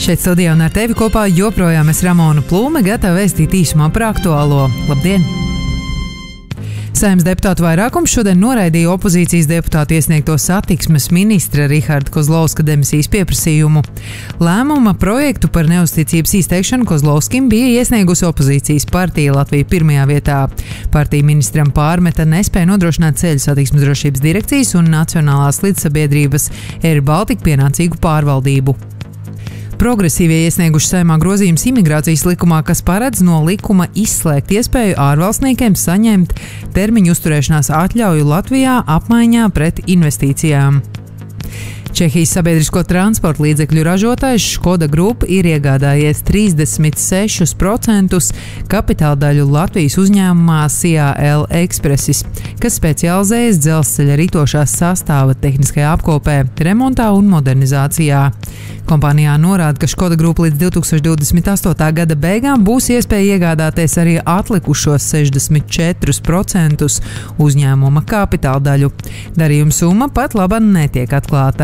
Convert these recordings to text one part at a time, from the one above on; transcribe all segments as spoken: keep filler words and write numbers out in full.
Šeit studijā un ar tevi kopā joprojām es Ramona Plūme, gatava vēstīt īsumā par aktuālo. Labdien! Saeimas deputātu vairākums šodien noraidīja opozīcijas deputātu iesniegto satiksmes ministra Riharda Kozlovska demisijas pieprasījumu. Lēmuma projektu par neuzticības izteikšanu Kozlovskim bija iesniegusi opozīcijas partija Latvija pirmajā vietā. Partija ministram pārmeta nespēja nodrošināt ceļu satiksmes drošības direkcijas un Nacionālās līdzsabiedrības Air Baltica pienācīgu pārvaldību. Progresīvie iesnieguši Saeimā grozījums imigrācijas likumā, kas paredz no likuma izslēgt iespēju ārvalstniekiem saņemt termiņu uzturēšanās atļauju Latvijā apmaiņā pret investīcijām. Čehijas sabiedrisko transporta līdzekļu ražotājs Škoda Group ir iegādājies trīsdesmit sešus procentus kapitāla daļu Latvijas uzņēmumā C A L Expressis, kas specializējas dzelzceļa ritošās sastāva tehniskajā apkopē, remontā un modernizācijā. Kompānijā norāda, ka Škoda Group līdz divi tūkstoši divdesmit astotā gada beigām būs iespēja iegādāties arī atlikušos sešdesmit četrus procentus uzņēmuma kapitāla daļu. Darījuma summa pat laban netiek atklāta.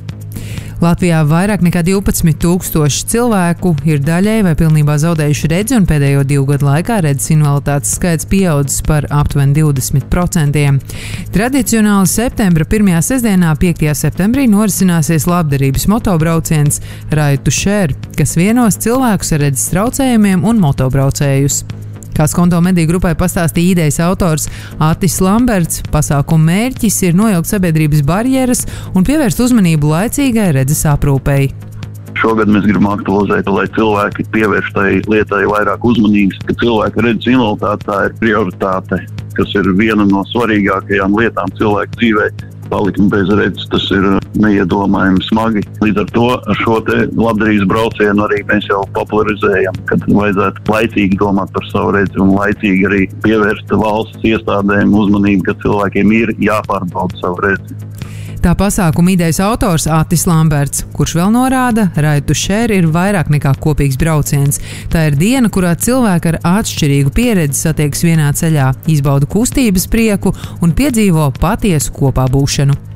Latvijā vairāk nekā divpadsmit tūkstoši cilvēku ir daļēji vai pilnībā zaudējuši redzi, un pēdējo divu gadu laikā redzes invaliditātes skaits pieaudzis par aptuveni divdesmit procentiem. Tradicionāli septembra pirmajā sestdienā, piektajā septembrī, norisināsies labdarības motobrauciens Ride to Share, kas vienos cilvēkus ar redzes traucējumiem un motobraucējus. Kā Skonto mediju grupai pastāstīja idejas autors Attis Lamberts, pasākuma mērķis ir nojaukt sabiedrības barjeras un pievērst uzmanību laicīgai redzes aprūpei. Šogad mēs gribam aktualizēt, lai cilvēki pievērš tai lietai vairāk uzmanības, ka cilvēka redzes invaliditāte tā ir prioritāte, kas ir viena no svarīgākajām lietām cilvēku dzīvē. Palikt bez redzes, tas ir neiedomājami smagi. Līdz ar to ar šo te labdarības braucienu arī mēs jau popularizējam, kad vajadzētu laicīgi domāt par savu redzi un laicīgi arī pievērst valsts iestādēm uzmanību, ka cilvēkiem ir jāpārbauda savu redzi. Tā pasākuma idejas autors Attis Lamberts, kurš vēl norāda, Ride to Share ir vairāk nekā kopīgs brauciens. Tā ir diena, kurā cilvēki ar atšķirīgu pieredzi satiekas vienā ceļā, izbauda kustības prieku un piedzīvo patiesu kopā būšanu.